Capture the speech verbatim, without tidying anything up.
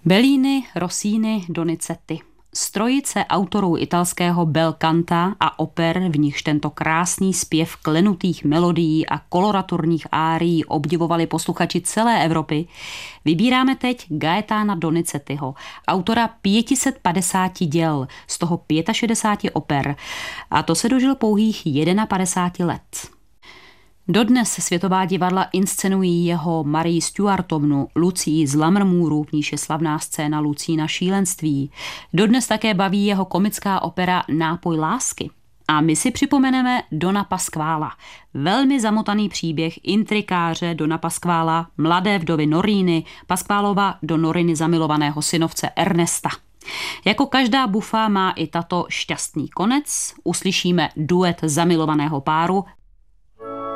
Bellini, Rossini, Donizetti. Strojice autorů italského bel canta a oper, v nichž tento krásný zpěv klenutých melodií a koloraturních árií obdivovali posluchači celé Evropy, vybíráme teď Gaetana Donizettiho, autora pět set padesát děl, z toho šedesát pět oper, a to se dožil pouhých padesát jedna let. Dodnes světová divadla inscenují jeho Marii Stuartovnu, Lucii z Lammermoorů, v níž je slavná scéna Lucína šílenství. Dodnes také baví jeho komická opera Nápoj lásky. A my si připomeneme Dona Pasquala, velmi zamotaný příběh intrikáře Dona Pasquala, mladé vdovy Noríny, Pasqualova do Noriny zamilovaného synovce Ernesta. Jako každá bufa má i tato šťastný konec, uslyšíme duet zamilovaného páru